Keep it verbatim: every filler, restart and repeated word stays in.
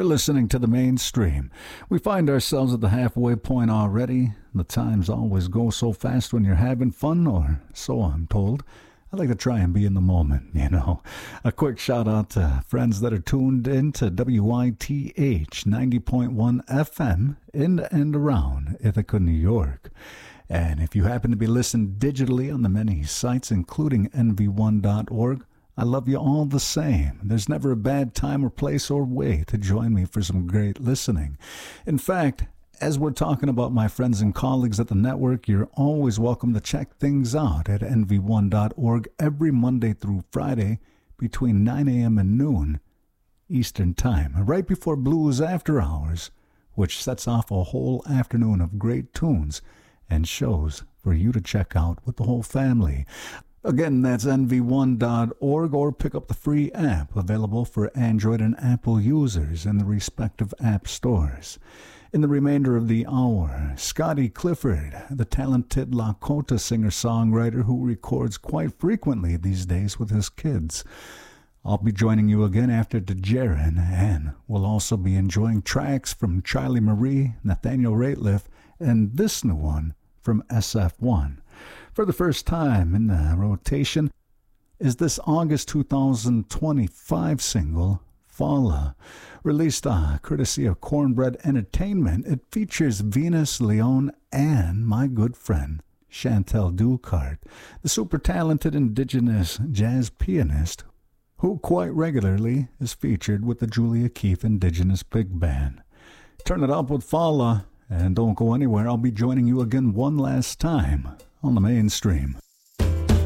You're listening to the mainstream. We find ourselves at the halfway point already. The times always go so fast when you're having fun, or so I'm told. I like to try and be in the moment, you know. A quick shout out to friends that are tuned in to W I T H ninety point one F M in and around Ithaca, New York. And if you happen to be listening digitally on the many sites, including N V one dot org, I love you all the same. There's never a bad time or place or way to join me for some great listening. In fact, as we're talking about my friends and colleagues at the network, you're always welcome to check things out at N V one dot org every Monday through Friday between nine a.m. and noon Eastern Time, right before Blues After Hours, which sets off a whole afternoon of great tunes and shows for you to check out with the whole family. Again, that's N V one dot org, or pick up the free app available for Android and Apple users in the respective app stores. In the remainder of the hour, Scotty Clifford, the talented Lakota singer-songwriter who records quite frequently these days with his kids. I'll be joining you again after DeJaren, and we'll also be enjoying tracks from Charlie Marie, Nathaniel Rateliff, and this new one from S F one. For the first time in the rotation is this August two thousand twenty-five single, Falla. Released uh, courtesy of Cornbread Entertainment, it features Venus Leone and my good friend Chantel Ducart, the super talented indigenous jazz pianist who quite regularly is featured with the Julia Keith Indigenous Big Band. Turn it up with Falla, and don't go anywhere. I'll be joining you again one last time on the mainstream.